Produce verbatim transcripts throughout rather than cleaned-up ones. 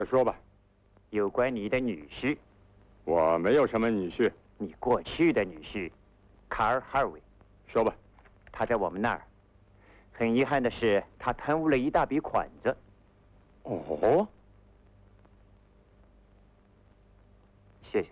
说吧， 有关你的女婿。 我没有什么女婿。 你过去的女婿，卡尔·哈维。 说吧。 他在我们那儿。很遗憾的是，他贪污了一大笔款子。 哦。 谢谢。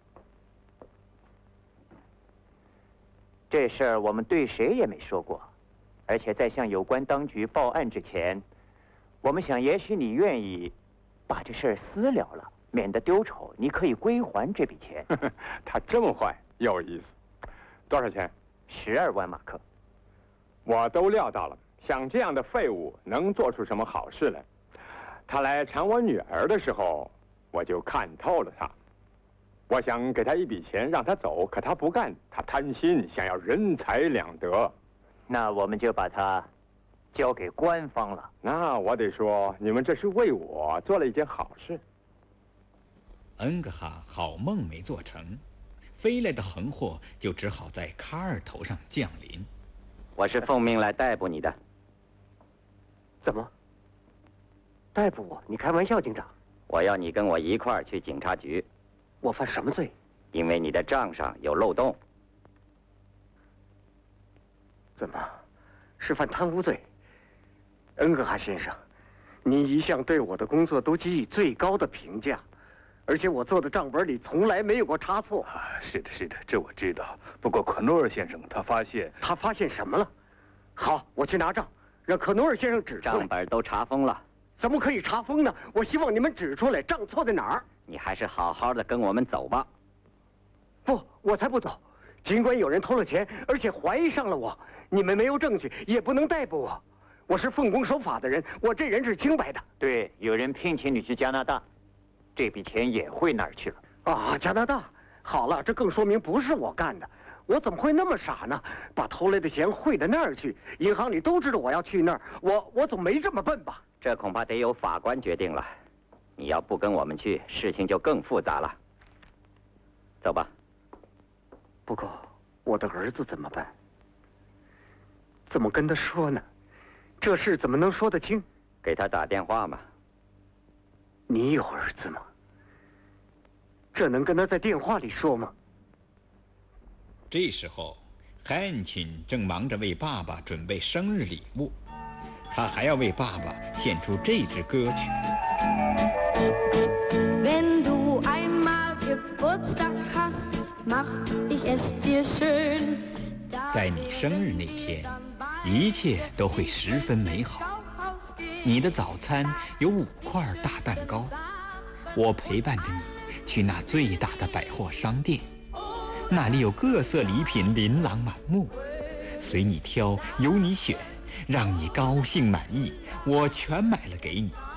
这事儿我们对谁也没说过，而且在向有关当局报案之前，我们想，也许你愿意把这事儿私了了，免得丢丑，你可以归还这笔钱。 他这么坏，有意思。多少钱？ 十二万马克。 我都料到了，像这样的废物能做出什么好事来？他来缠我女儿的时候，我就看透了他。我想给他一笔钱让他走，可他不干，他贪心，想要人财两得。 那我们就把他交给官方了。 那我得说，你们这是为我做了一件好事。 恩格哈好梦没做成，飞来的横祸就只好在卡尔头上降临。 我是奉命来逮捕你的。 怎么？逮捕我？你开玩笑，警长！ 我要你跟我一块儿去警察局。 我犯什么罪？ 因为你的账上有漏洞。 怎么？是犯贪污罪？恩格哈先生，你一向对我的工作都给予最高的评价，而且我做的账本里从来没有过差错。 啊，是的，是的，这我知道。不过可诺尔先生他发现， 他发现什么了？好，我去拿账，让可诺尔先生指出来。 账本都查封了。 怎么可以查封呢？我希望你们指出来账错在哪儿。 你还是好好的跟我们走吧。 不，我才不走。尽管有人偷了钱，而且怀疑上了我，你们没有证据，也不能逮捕我。我是奉公守法的人，我这人是清白的。 对，有人聘请你去加拿大，这笔钱也汇那儿去了。 啊，加拿大，好了，这更说明不是我干的。我怎么会那么傻呢？把偷来的钱汇到那儿去，银行里都知道我要去那儿，我我总没这么笨吧？ 这恐怕得由法官决定了。你要不跟我们去，事情就更复杂了。走吧。 不过我的儿子怎么办？怎么跟他说呢？这事怎么能说得清？ 给他打电话嘛。 你有儿子吗？这能跟他在电话里说吗？ 这时候，汉钦正忙着为爸爸准备生日礼物，他还要为爸爸献出这支歌曲。 Wenn du einmal Geburtstag hast, mach ich es dir schön。 在你生日那天，一切都会十分美好。你的早餐有五块大蛋糕，我陪伴着你去那最大的百货商店，那里有各色礼品琳琅满目，随你挑，由你选，让你高兴满意，我全买了给你。